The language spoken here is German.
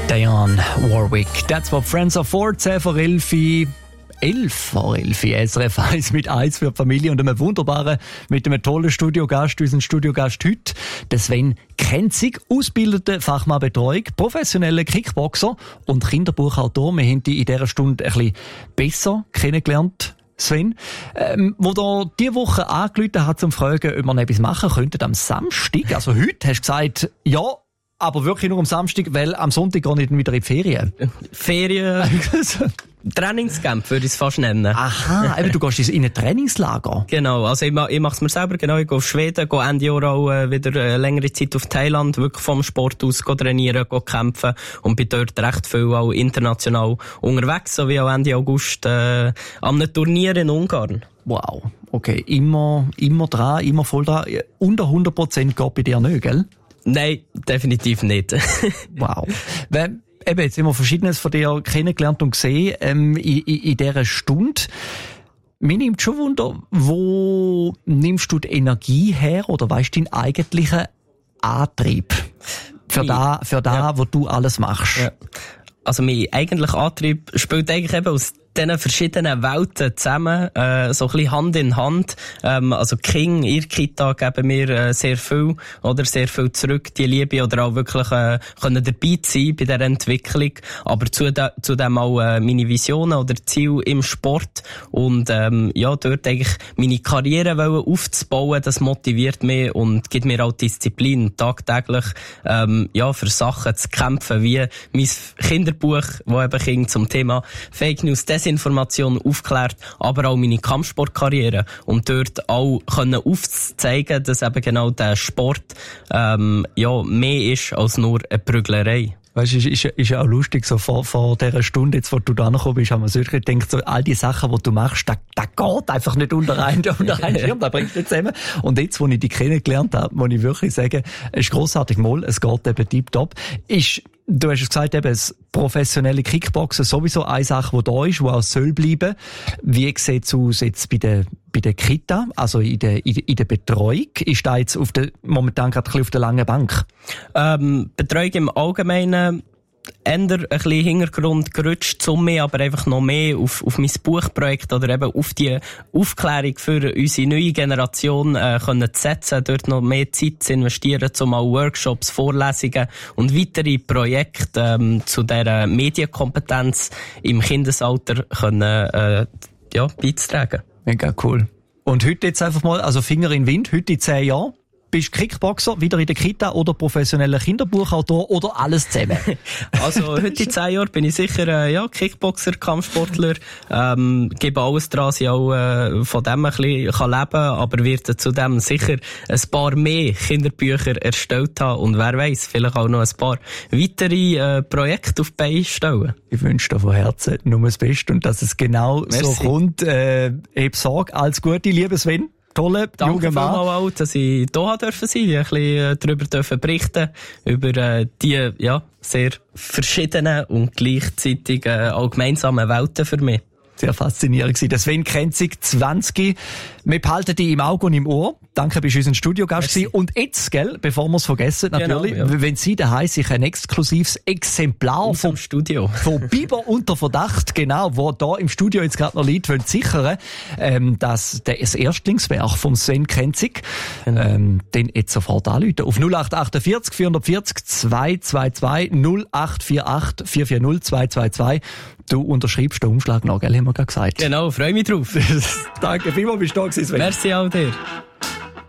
Dionne Warwick. That's what Friends are for. 10 vor 11. 11 vor 11. SRF 1 mit 1 für die Familie und einem wunderbaren, mit einem tollen Studiogast. Unseren Studiogast heute, der Sven Krenzig, ausgebildeter Fachmann Betreuung, professioneller Kickboxer und Kinderbuchautor. Wir haben dich in dieser Stunde ein bisschen besser kennengelernt, Sven. Wo da diese Woche angerufen hat, zum Fragen, ob wir etwas machen könnten am Samstag. Also heute hast du gesagt, ja, aber wirklich nur am Samstag, weil am Sonntag gehe ich dann wieder in die Ferien. Trainingscamp würde ich es fast nennen. Aha, eben, du gehst in ein Trainingslager. Genau, also ich mache es mir selber, genau. Ich gehe auf Schweden, gehe Ende Jahr auch wieder längere Zeit auf Thailand, wirklich vom Sport aus trainieren, kämpfen und bin dort recht viel auch international unterwegs, so wie auch Ende August an einem Turnier in Ungarn. Wow, okay, immer dran, immer voll dran. Unter 100% geht bei dir nicht, gell? Nein, definitiv nicht. Wow. Eben, jetzt haben wir Verschiedenes von dir kennengelernt und gesehen, in dieser Stunde. Mir nimmt schon Wunder, wo nimmst du die Energie her oder weißt du deinen eigentlichen Antrieb? Für da, wo du alles machst. Ja. Also mein eigentlicher Antrieb spielt eigentlich eben aus diesen verschiedenen Welten zusammen, so ein bisschen Hand in Hand. Also King, ihr Kita geben mir sehr viel zurück, die Liebe, oder auch wirklich können dabei sein bei dieser Entwicklung, aber zudem auch meine Visionen oder Ziele im Sport und dort eigentlich meine Karriere aufzubauen, das motiviert mich und gibt mir auch Disziplin, tagtäglich für Sachen zu kämpfen, wie mein Kinderbuch, wo eben Kinder zum Thema Fake News, Desinformation aufklärt, aber auch meine Kampfsportkarriere und dort auch können aufzeigen, dass eben genau der Sport mehr ist als nur eine Prüglerei. Weißt du, ist ja auch lustig, so vor dieser Stunde, jetzt, wo du da gekommen bist, haben wir so gedacht, so, all die Sachen, die du machst, da geht einfach nicht unter einen Schirm, da bringt nicht zusammen. Und jetzt, wo ich dich kennengelernt habe, muss ich wirklich sagen, es ist grossartig, es geht eben tipptopp. Du hast gesagt, eben, das professionelle Kickboxen sowieso eine Sache, die da ist, die auch soll bleiben. Wie sieht es aus jetzt bei der Kita, also in der Betreuung? Ist da jetzt momentan gerade ein bisschen auf der langen Bank? Betreuung im Allgemeinen eher ein bisschen Hintergrund gerutscht, mehr, aber einfach noch mehr auf mein Buchprojekt oder eben auf die Aufklärung für unsere neue Generation können zu setzen, dort noch mehr Zeit zu investieren, um auch Workshops, Vorlesungen und weitere Projekte zu dieser Medienkompetenz im Kindesalter können beizutragen. Mega cool. Und heute jetzt einfach mal, also Finger in den Wind, heute in 10 Jahren, bist Kickboxer, wieder in der Kita oder professioneller Kinderbuchautor oder alles zusammen? Also heute in 10 Jahren bin ich sicher Kickboxer, Kampfsportler, gebe alles dran, dass ich auch von dem ein bisschen leben kann, aber werde zudem sicher ein paar mehr Kinderbücher erstellt haben und wer weiss, vielleicht auch noch ein paar weitere Projekte auf die Beine stellen. Ich wünsche dir von Herzen nur das Beste und dass es genau so kommt. Heb Sorge, alles Gute, lieber Sven. Tolle, junger Mann. Danke auch, dass ich hier dürfen sein, ein bisschen darüber dürfen berichten, über die, sehr verschiedenen und gleichzeitig auch gemeinsamen Welten für mich. Sehr faszinierend gewesen. Der Sven Krenzig, 20. Wir behalten dich im Auge und im Ohr. Danke, bist du unser Studiogast gewesen. Und jetzt, gell, bevor wir es vergessen, natürlich, wenn Sie daheim sich ein exklusives Exemplar vom Studio, von Biber unter Verdacht, genau, wo da im Studio jetzt gerade noch liegt, wollen sichern, das Erstlingswerk vom Sven Krenzig, den jetzt sofort anrufen. Auf 0848 440 222 0848 440 222. Du unterschreibst den Umschlag noch, gell, haben wir gerade gesagt. Genau, freue mich drauf. Danke vielmals, bist du da gewesen, Sven. Merci auch dir.